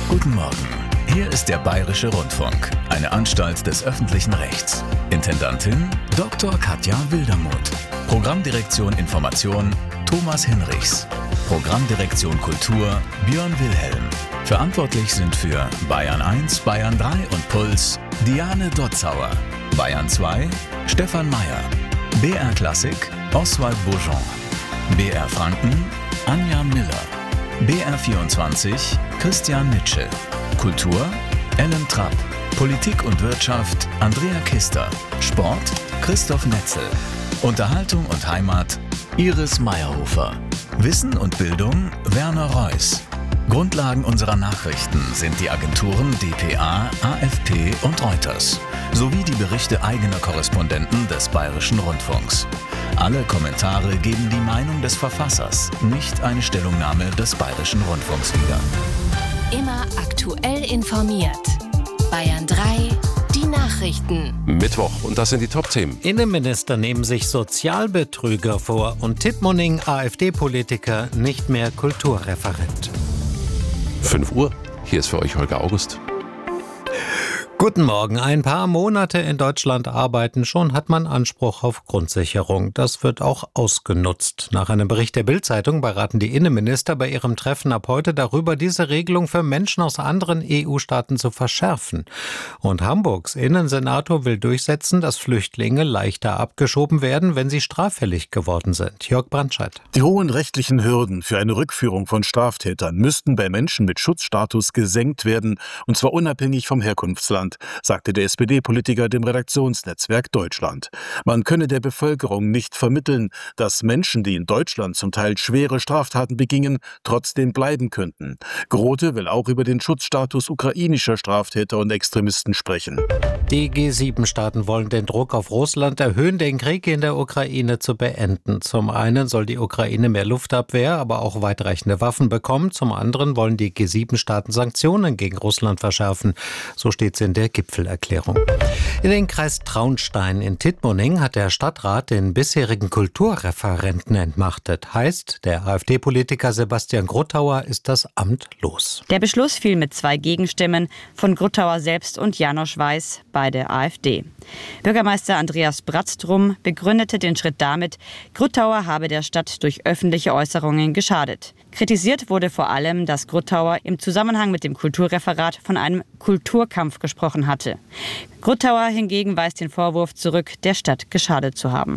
Guten Morgen. Hier ist der Bayerische Rundfunk, eine Anstalt des öffentlichen Rechts. Intendantin Dr. Katja Wildermuth. Programmdirektion Information Thomas Hinrichs. Programmdirektion Kultur Björn Wilhelm. Verantwortlich sind für Bayern 1, Bayern 3 und Puls Diane Dotzauer. Bayern 2 Stefan Meyer. BR Klassik Oswald Bourgeon. BR Franken Anja Miller. BR24 Christian Nitsche. Kultur Ellen Trapp. Politik und Wirtschaft Andrea Kister. Sport Christoph Netzel. Unterhaltung und Heimat Iris Meyerhofer. Wissen und Bildung Werner Reuss. Grundlagen unserer Nachrichten sind die Agenturen dpa, AFP und Reuters sowie die Berichte eigener Korrespondenten des Bayerischen Rundfunks. Alle Kommentare geben die Meinung des Verfassers, nicht eine Stellungnahme des Bayerischen Rundfunks wieder. Immer aktuell informiert. Bayern 3, die Nachrichten. Mittwoch, und das sind die Top-Themen. Innenminister nehmen sich Sozialbetrüger vor und Tittmoning, AfD-Politiker, nicht mehr Kulturreferent. 5 Uhr, hier ist für euch Holger August. Guten Morgen. Ein paar Monate in Deutschland arbeiten, schon hat man Anspruch auf Grundsicherung. Das wird auch ausgenutzt. Nach einem Bericht der Bild-Zeitung beraten die Innenminister bei ihrem Treffen ab heute darüber, diese Regelung für Menschen aus anderen EU-Staaten zu verschärfen. Und Hamburgs Innensenator will durchsetzen, dass Flüchtlinge leichter abgeschoben werden, wenn sie straffällig geworden sind. Jörg Brandscheid. Die hohen rechtlichen Hürden für eine Rückführung von Straftätern müssten bei Menschen mit Schutzstatus gesenkt werden, und zwar unabhängig vom Herkunftsland, sagte der SPD-Politiker dem Redaktionsnetzwerk Deutschland. Man könne der Bevölkerung nicht vermitteln, dass Menschen, die in Deutschland zum Teil schwere Straftaten begingen, trotzdem bleiben könnten. Grote will auch über den Schutzstatus ukrainischer Straftäter und Extremisten sprechen. Die G7-Staaten wollen den Druck auf Russland erhöhen, den Krieg in der Ukraine zu beenden. Zum einen soll die Ukraine mehr Luftabwehr, aber auch weitreichende Waffen bekommen. Zum anderen wollen die G7-Staaten Sanktionen gegen Russland verschärfen. So steht es in der Gipfelerklärung. In den Kreis Traunstein in Tittmoning hat der Stadtrat den bisherigen Kulturreferenten entmachtet. Heißt, der AfD-Politiker Sebastian Gruttauer ist das Amt los. Der Beschluss fiel mit 2 Gegenstimmen von Gruttauer selbst und Janosch Weiß, beide AfD. Bürgermeister Andreas Bratztrum begründete den Schritt damit, Gruttauer habe der Stadt durch öffentliche Äußerungen geschadet. Kritisiert wurde vor allem, dass Gruttauer im Zusammenhang mit dem Kulturreferat von einem Kulturkampf gesprochen hatte. Gruttauer hingegen weist den Vorwurf zurück, der Stadt geschadet zu haben.